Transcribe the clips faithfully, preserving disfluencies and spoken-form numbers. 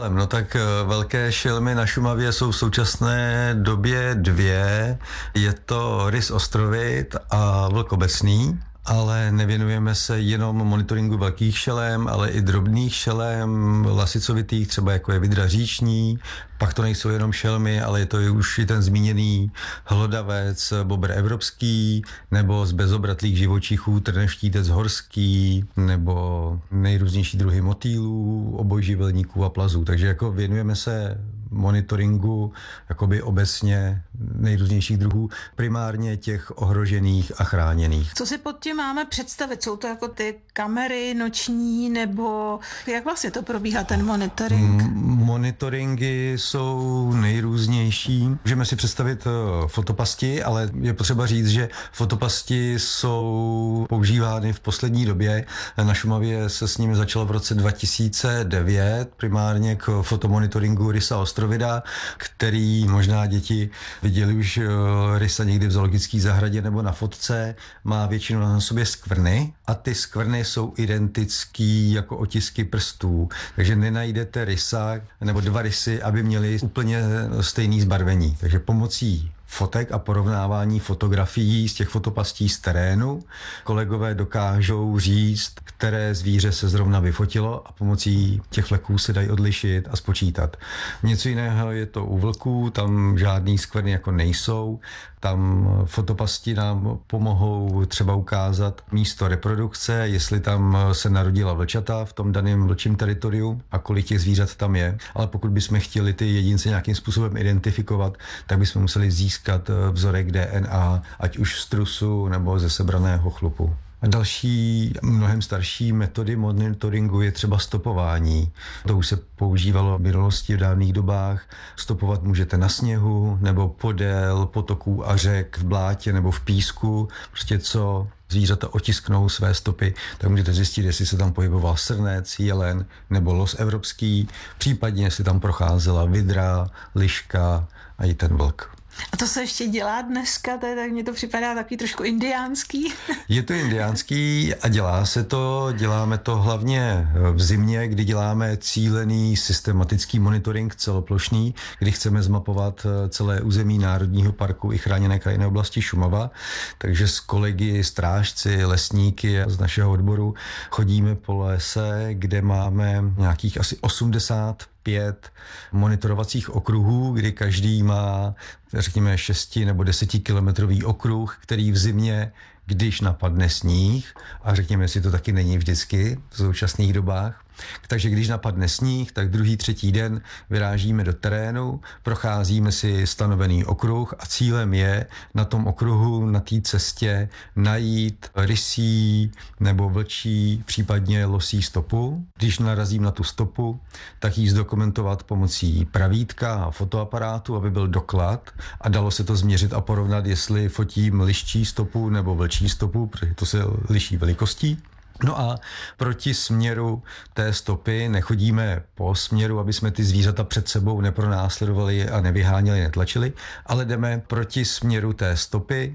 No tak velké šelmy na Šumavě jsou v současné době dvě. Je to rys ostrovit a vlk obecný. Ale nevěnujeme se jenom monitoringu velkých šelem, ale i drobných šelem, lasicovitých, třeba jako je vidra říční. Pak to nejsou jenom šelmy, ale je to už i ten zmíněný hlodavec, bobr evropský, nebo z bezobratlých živočichů trnevštítec horský, nebo nejrůznější druhy motýlů, obojživelníků a plazů. Takže jako věnujeme se monitoringu jakoby obecně nejrůznějších druhů, primárně těch ohrožených a chráněných. Co si pod tím máme představit? Jsou to jako ty kamery noční, nebo jak vlastně to probíhá ten monitoring? M- monitoringy jsou nejrůznější. Můžeme si představit fotopasti, ale je potřeba říct, že fotopasti jsou používány v poslední době. Na Šumavě se s nimi začalo v roce dva tisíce devět, primárně k fotomonitoringu rysa ostrovida, který možná děti viděli už rysa někdy v zoologické zahradě nebo na fotce, má většinou na sobě skvrny a ty skvrny jsou identický jako otisky prstů, takže nenajdete rysa nebo dva rysy, aby měli úplně stejný zbarvení. Takže pomocí fotek a porovnávání fotografií z těch fotopastí z terénu kolegové dokážou říct, které zvíře se zrovna vyfotilo a pomocí těch vleků se dají odlišit a spočítat. Něco jiného je to u vlků, tam žádný skvrny jako nejsou, tam fotopasti nám pomohou třeba ukázat místo reprodukce, jestli tam se narodila vlčata v tom daném vlčím teritoriu a kolik těch zvířat tam je. Ale pokud bychom chtěli ty jedince nějakým způsobem identifikovat, tak bychom museli získat vzorek D N A, ať už z trusu nebo ze sebraného chlupu. A další, mnohem starší metody monitoringu je třeba stopování. To už se používalo v minulosti v dávných dobách. Stopovat můžete na sněhu nebo podél potoků a řek v blátě nebo v písku. Prostě co zvířata otisknou své stopy, tak můžete zjistit, jestli se tam pohyboval srnec, jelen nebo los evropský, případně jestli tam procházela vidra, liška a i ten vlk. A to se ještě dělá dneska, to je, tak mně to připadá takový trošku indiánský. Je to indiánský a dělá se to, děláme to hlavně v zimě, kdy děláme cílený systematický monitoring celoplošný, kdy chceme zmapovat celé území Národního parku i chráněné krajinné oblasti Šumava. Takže s kolegy, strážci, lesníky z našeho odboru chodíme po lese, kde máme nějakých asi osmdesát pět monitorovacích okruhů, kdy každý má, řekněme, šesti nebo desetikilometrový okruh, který v zimě, když napadne sníh, a řekněme si, to taky není vždycky v současných dobách, takže když napadne sníh, tak druhý, třetí den vyrážíme do terénu, procházíme si stanovený okruh a cílem je na tom okruhu, na té cestě najít rysí nebo vlčí, případně losí stopu. Když narazím na tu stopu, tak ji zdokumentovat pomocí pravítka a fotoaparátu, aby byl doklad a dalo se to změřit a porovnat, jestli fotím liščí stopu nebo vlčí stopu, protože to se liší velikostí. No a proti směru té stopy nechodíme po směru, aby jsme ty zvířata před sebou nepronásledovali a nevyháněli, netlačili, ale jdeme proti směru té stopy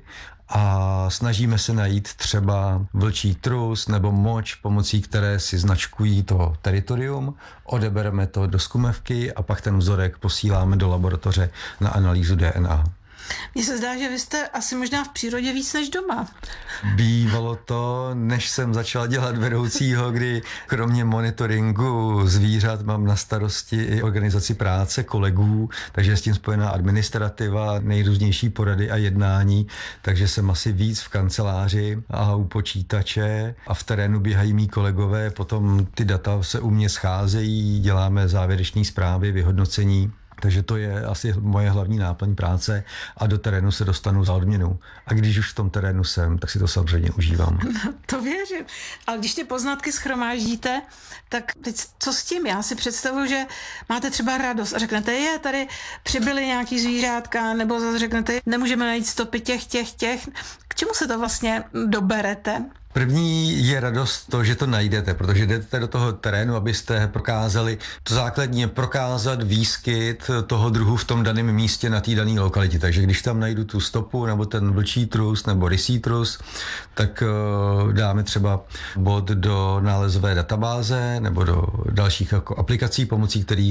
a snažíme se najít třeba vlčí trus nebo moč, pomocí které si značkují to teritorium, odebereme to do zkumavky a pak ten vzorek posíláme do laboratoře na analýzu D N A. Mně se zdá, že vy jste asi možná v přírodě víc než doma. Bývalo to, než jsem začal dělat vedoucího, kdy kromě monitoringu zvířat mám na starosti i organizaci práce kolegů, takže je s tím spojená administrativa, nejrůznější porady a jednání, takže jsem asi víc v kanceláři a u počítače a v terénu běhají mý kolegové, potom ty data se u mě scházejí, děláme závěrečné zprávy, vyhodnocení. Takže to je asi moje hlavní náplň práce a do terénu se dostanu za odměnu. A když už v tom terénu jsem, tak si to samozřejmě užívám. No, to věřím. Ale když ty poznatky shromáždíte, tak teď co s tím? Já si představuju, že máte třeba radost a řeknete, je, tady přibyly nějaký zvířátka, nebo zase řeknete, nemůžeme najít stopy těch, těch, těch. K čemu se to vlastně doberete? První je radost to, že to najdete, protože jdete do toho terénu, abyste prokázali, to základní je prokázat výskyt toho druhu v tom daném místě na té dané lokalitě. Takže když tam najdu tu stopu nebo ten vlčí trus nebo rysí trus, tak uh, dáme třeba bod do nálezové databáze nebo do dalších jako aplikací, pomocí kterých